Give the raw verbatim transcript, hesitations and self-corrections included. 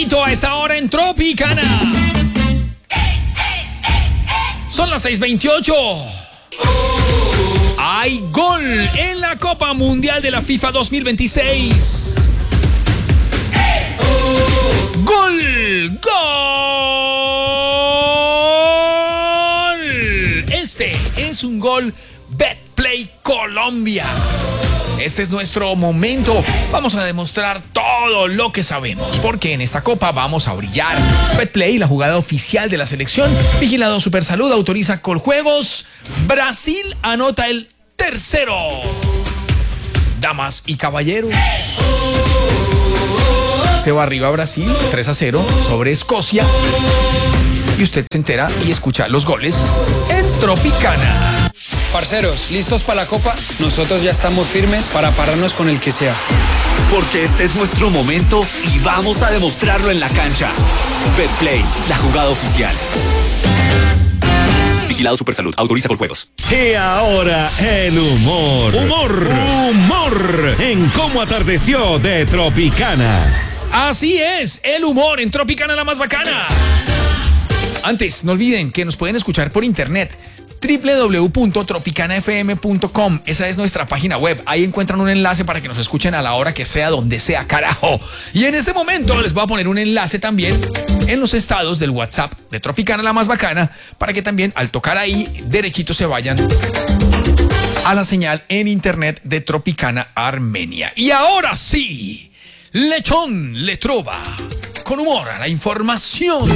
tempranito a esta hora en Tropicana. Son las seis veintiocho. Hay gol en la Copa Mundial de la FIFA dos mil veintiséis. ¡Gol! ¡Gol! Este es un gol Betplay Colombia. Este es nuestro momento. Vamos a demostrar todo lo que sabemos, porque en esta copa vamos a brillar. Betplay, la jugada oficial de la selección. Vigilado Supersalud, autoriza Coljuegos. Brasil anota el tercero. Damas y caballeros, se va arriba Brasil, tres a cero sobre Escocia. Y usted se entera y escucha los goles en Tropicana. Parceros, ¿listos para la copa? Nosotros ya estamos firmes para pararnos con el que sea. Porque este es nuestro momento y vamos a demostrarlo en la cancha. Betplay, la jugada oficial. Vigilado Supersalud, autoriza Coljuegos. Y ahora el humor. Humor. Humor. En Cómo Atardeció de Tropicana. Así es, el humor en Tropicana, la más bacana. Antes, no olviden que nos pueden escuchar por internet. doble u doble u doble u punto tropicana f m punto com. Esa es nuestra página web. Ahí encuentran un enlace para que nos escuchen a la hora que sea, donde sea, carajo. Y en este momento les voy a poner un enlace también en los estados del WhatsApp de Tropicana, la más bacana, para que también al tocar ahí, derechito se vayan a la señal en internet de Tropicana Armenia. Y ahora sí, Lechón le trova con humor a la información.